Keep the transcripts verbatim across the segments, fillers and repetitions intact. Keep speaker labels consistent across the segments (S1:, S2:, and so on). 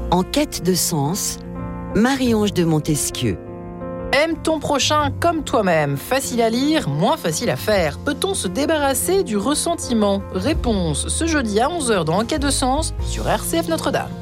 S1: En quête de sens, Marie-Ange de Montesquieu.
S2: Aime ton prochain comme toi-même. Facile à lire, moins facile à faire. Peut-on se débarrasser du ressentiment ? Réponse ce jeudi à onze heures dans En quête de sens sur R C F Notre-Dame.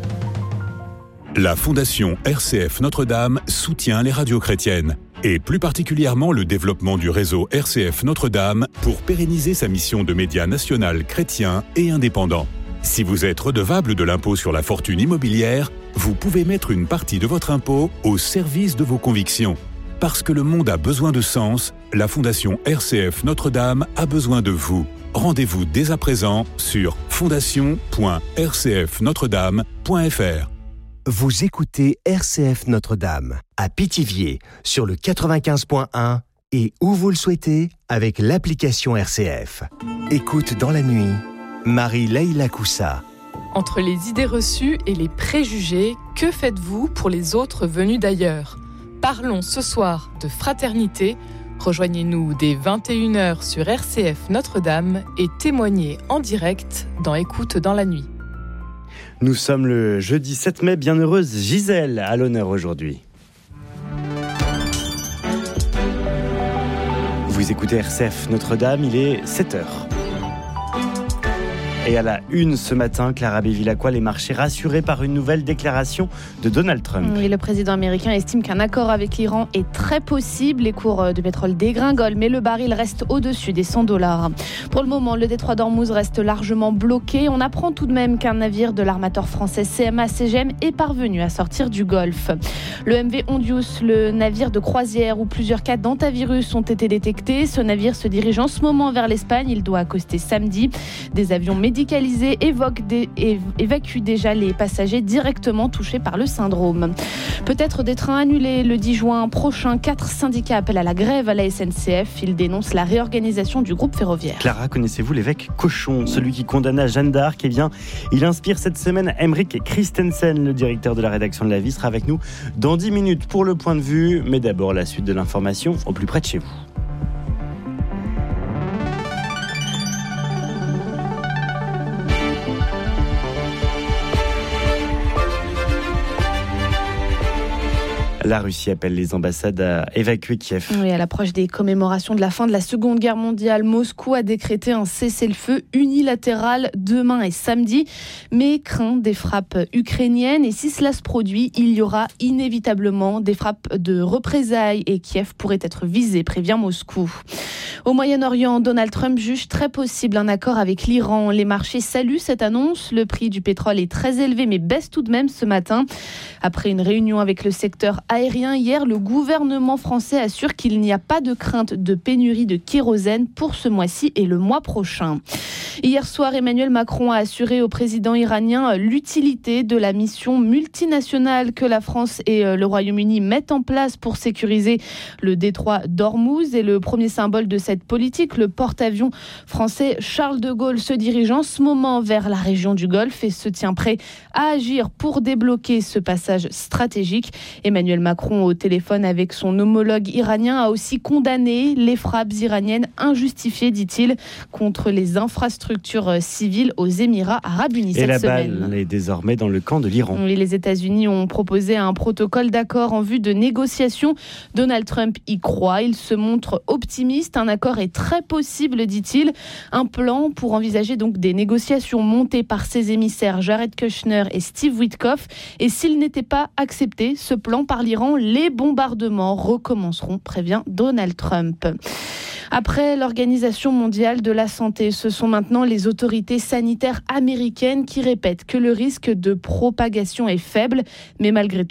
S3: La Fondation R C F Notre-Dame soutient les radios chrétiennes et plus particulièrement le développement du réseau R C F Notre-Dame pour pérenniser sa mission de média national chrétien et indépendant. Si vous êtes redevable de l'impôt sur la fortune immobilière, vous pouvez mettre une partie de votre impôt au service de vos convictions. Parce que le monde a besoin de sens, la Fondation R C F Notre-Dame a besoin de vous. Rendez-vous dès à présent sur fondation point r c f notre dame point f r.
S4: Vous écoutez R C F Notre-Dame à Pithiviers sur le quatre-vingt-quinze point un et où vous le souhaitez avec l'application R C F. Écoute dans la nuit, Marie-Leila Coussa.
S5: Entre les idées reçues et les préjugés, que faites-vous pour les autres venus d'ailleurs ? Parlons ce soir de fraternité. Rejoignez-nous dès vingt et une heures sur R C F Notre-Dame et témoignez en direct dans Écoute dans la nuit.
S6: Nous sommes le jeudi sept mai, bienheureuse Gisèle à l'honneur aujourd'hui. Vous écoutez R C F Notre-Dame, il est sept heures. Et à la une ce matin, Clara Bévilacqua, les marchés rassurés par une nouvelle déclaration de Donald Trump.
S7: Oui, le président américain estime qu'un accord avec l'Iran est très possible. Les cours de pétrole dégringolent, mais le baril reste au-dessus des cent dollars. Pour le moment, le détroit d'Ormuz reste largement bloqué. On apprend tout de même qu'un navire de l'armateur français C M A C G M est parvenu à sortir du Golfe. Le M V Hondius, le navire de croisière où plusieurs cas d'hantavirus ont été détectés. Ce navire se dirige en ce moment vers l'Espagne. Il doit accoster samedi. Des avions médicalisés évoquent des, évacuent déjà les passagers directement touchés par le syndrome. Peut-être des trains annulés le dix juin prochain. Quatre syndicats appellent à la grève à la S N C F. Ils dénoncent la réorganisation du groupe ferroviaire.
S6: Clara, connaissez-vous l'évêque Cochon, celui qui condamna Jeanne d'Arc ? Eh bien, il inspire cette semaine Emmerich Christensen, le directeur de la rédaction de La Vie, sera avec nous dans dix minutes pour le point de vue. Mais d'abord, la suite de l'information au plus près de chez vous. La Russie appelle les ambassades à évacuer Kiev.
S7: Oui, à l'approche des commémorations de la fin de la Seconde Guerre mondiale, Moscou a décrété un cessez-le-feu unilatéral demain et samedi, mais craint des frappes ukrainiennes. Et si cela se produit, il y aura inévitablement des frappes de représailles et Kiev pourrait être visé, prévient Moscou. Au Moyen-Orient, Donald Trump juge très possible un accord avec l'Iran. Les marchés saluent cette annonce. Le prix du pétrole est très élevé, mais baisse tout de même ce matin. Après une réunion avec le secteur aérien hier, le gouvernement français assure qu'il n'y a pas de crainte de pénurie de kérosène pour ce mois-ci et le mois prochain. Hier soir, Emmanuel Macron a assuré au président iranien l'utilité de la mission multinationale que la France et le Royaume-Uni mettent en place pour sécuriser le détroit d'Ormuz. Et le premier symbole de cette politique, le porte-avions français Charles de Gaulle, se dirige en ce moment vers la région du Golfe et se tient prêt à agir pour débloquer ce passage stratégique. Emmanuel Macron, au téléphone avec son homologue iranien, a aussi condamné les frappes iraniennes injustifiées, dit-il, contre les infrastructures civiles aux Émirats arabes unis cette semaine.
S6: Et la balle est désormais dans le camp de l'Iran.
S7: Oui, les États-Unis ont proposé un protocole d'accord en vue de négociations. Donald Trump y croit. Il se montre optimiste. Un accord est très possible, dit-il. Un plan pour envisager donc des négociations montées par ses émissaires Jared Kushner et Steve Witkoff. Et s'il n'était pas accepté, ce plan par l'Iran, les bombardements recommenceront, prévient Donald Trump. Après l'Organisation mondiale de la santé, ce sont maintenant les autorités sanitaires américaines qui répètent que le risque de propagation est faible, mais malgré tout,